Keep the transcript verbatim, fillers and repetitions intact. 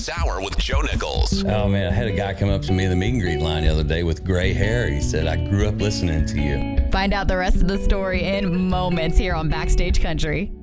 Hour with Joe Nichols. Oh, man, I had a guy come up to me in the meet and greet line the other day with gray hair. He said, I grew up listening to you. Find out the rest of the story in moments here on Backstage Country.